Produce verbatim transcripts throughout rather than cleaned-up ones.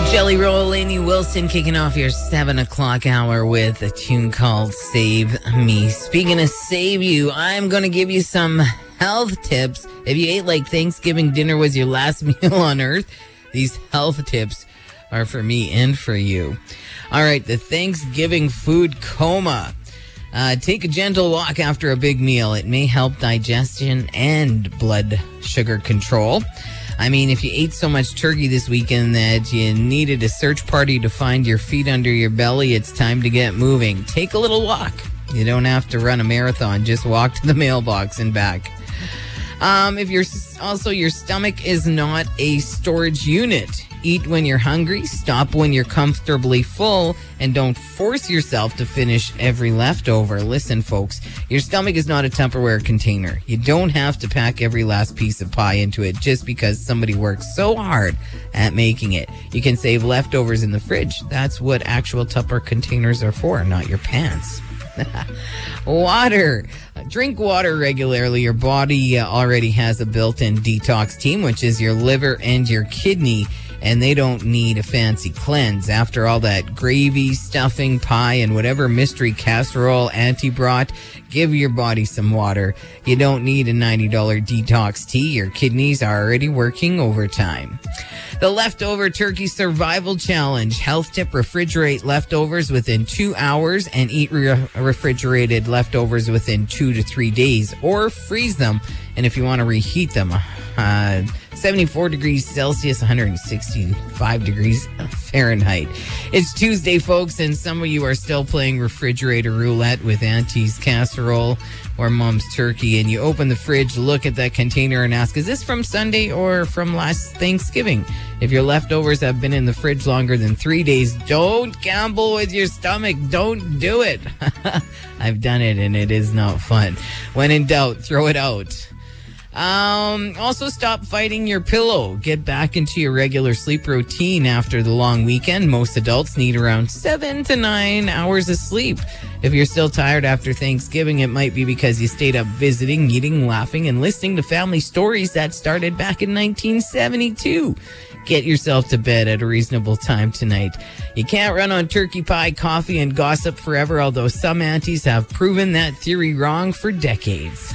Jelly Roll, Lainey Wilson kicking off your seven o'clock hour with a tune called Save Me. Speaking of save you, I'm going to give you some health tips. If you ate like Thanksgiving dinner was your last meal on earth, these health tips are for me and for you. All right, the Thanksgiving food coma. Uh, take a gentle walk after a big meal. It may help digestion and blood sugar control. I mean, if you ate so much turkey this weekend that you needed a search party to find your feet under your belly, it's time to get moving. Take a little walk. You don't have to run a marathon. Just walk to the mailbox and back. Um, if you're also your stomach is not a storage unit. Eat when you're hungry, stop when you're comfortably full, and don't force yourself to finish every leftover. Listen, folks, your stomach is not a Tupperware container. You don't have to pack every last piece of pie into it just because somebody worked so hard at making it. You can save leftovers in the fridge. That's what actual Tupperware containers are for, not your pants. Water. Drink water regularly. Your body uh, already has a built-in detox team, which is your liver and your kidney, and they don't need a fancy cleanse. After all that gravy, stuffing, pie, and whatever mystery casserole Auntie brought, give your body some water. You don't need a ninety dollars detox tea. Your kidneys are already working overtime. The Leftover Turkey Survival Challenge. Health tip: refrigerate leftovers within two hours and eat re- refrigerated leftovers within two to three days, or freeze them. And if you want to reheat them, uh, seventy-four degrees Celsius, one hundred sixty-five degrees Fahrenheit. It's Tuesday, folks, and some of you are still playing refrigerator roulette with Auntie's casserole or Mom's turkey, and you open the fridge, look at that container, and ask, is this from Sunday or from last Thanksgiving? If your leftovers have been in the fridge longer than three days, don't gamble with your stomach. Don't do it. I've done it, and it is not fun. When in doubt, throw it out. Um, also, stop fighting your pillow. Get back into your regular sleep routine after the long weekend. Most adults need around seven to nine hours of sleep. If you're still tired after Thanksgiving, it might be because you stayed up visiting, eating, laughing, and listening to family stories that started back in nineteen seventy-two. Get yourself to bed at a reasonable time tonight. You can't run on turkey pie, coffee, and gossip forever, although some aunties have proven that theory wrong for decades.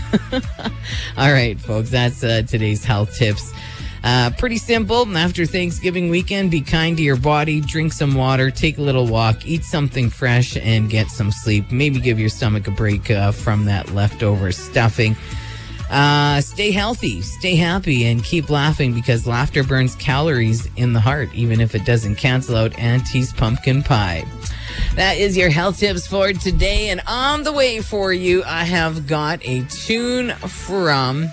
All right, folks, that's uh, today's health tips. Uh, pretty simple. After Thanksgiving weekend, be kind to your body, drink some water, take a little walk, eat something fresh, and get some sleep. Maybe give your stomach a break uh, from that leftover stuffing. Uh, stay healthy, stay happy, and keep laughing, because laughter burns calories in the heart, even if it doesn't cancel out Auntie's pumpkin pie. That is your health tips for today. And on the way for you, I have got a tune from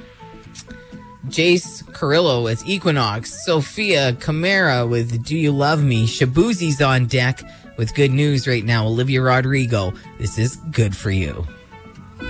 Jace Carrillo with Equinox, Sophia Camara with Do You Love Me, Shabuzi's on deck with good news right now, Olivia Rodrigo. This is Good For You.